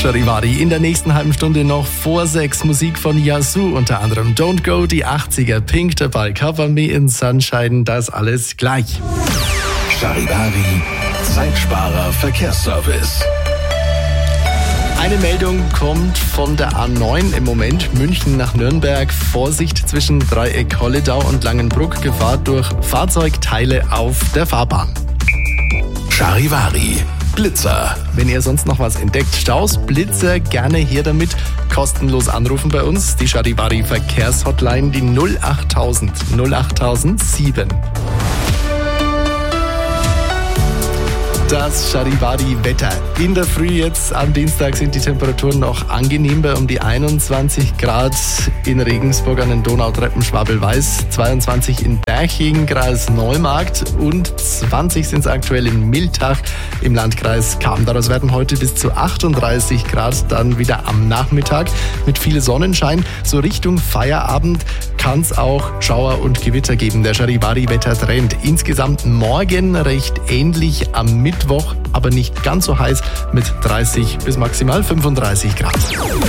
Charivari. In der nächsten halben Stunde noch vor 6 Musik von Yazoo, unter anderem Don't Go, die 80er, Pink dabei, Cover Me in Sunshine, das alles gleich. Charivari, Zeitsparer Verkehrsservice. Eine Meldung kommt von der A9 im Moment, München nach Nürnberg. Vorsicht zwischen Dreieck Holledau und Langenbruck, Gefahr durch Fahrzeugteile auf der Fahrbahn. Charivari, Blitzer. Wenn ihr sonst noch was entdeckt, Staus, Blitzer, gerne her damit. Kostenlos anrufen bei uns. Die Charivari Verkehrshotline, die 08000 08007. Das Charivari-Wetter. In der Früh jetzt am Dienstag sind die Temperaturen noch angenehm bei um die 21 Grad in Regensburg an den Donautreppen Schwabel-Weiß, 22 in Berching, Kreis Neumarkt und 20 sind es aktuell in Miltach im Landkreis Cham. Daraus werden heute bis zu 38 Grad dann wieder am Nachmittag mit viel Sonnenschein. So Richtung Feierabend kann es auch Schauer und Gewitter geben. Der Charivari-Wettertrend. Insgesamt morgen recht ähnlich am Mittwoch, aber nicht ganz so heiß mit 30 bis maximal 35 Grad.